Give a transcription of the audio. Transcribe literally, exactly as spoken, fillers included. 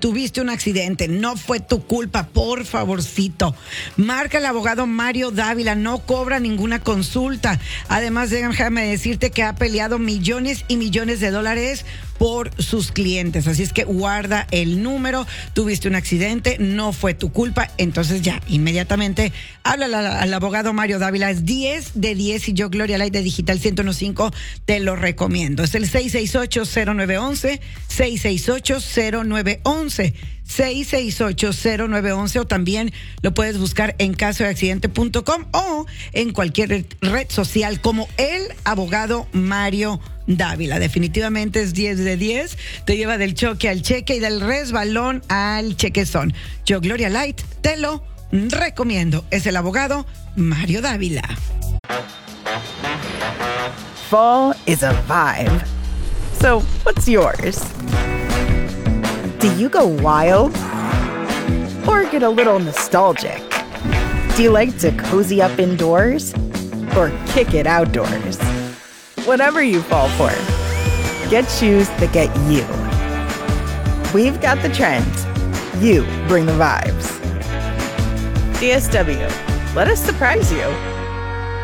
tuviste un accidente, no fue tu culpa, por favorcito, marca al abogado Mario Dávila, no cobra ninguna consulta. Además, déjame decirte que ha peleado millones y millones de dólares por sus clientes. Así es que guarda el número. Tuviste un accidente, no fue tu culpa. Entonces ya, inmediatamente habla al, al abogado Mario Dávila. Es diez de diez y yo, Gloria Light de Digital ciento uno punto cinco, te lo recomiendo. Es el seis seis ocho, cero nueve uno uno, seis seis ocho, cero nueve uno uno, seis seis ocho, cero nueve uno uno, o también lo puedes buscar en caso de accidente punto com o en cualquier red social como el abogado Mario Dávila. Definitivamente es diez de diez, te lleva del choque al cheque y del resbalón al chequezón. Yo, Gloria Light, te lo recomiendo. Es el abogado Mario Dávila. Fall is a vibe. So, what's yours? Do you go wild? Or get a little nostalgic? Do you like to cozy up indoors? Or kick it outdoors? Whatever you fall for, get shoes that get you. We've got the trends. You bring the vibes. D S W, let us surprise you.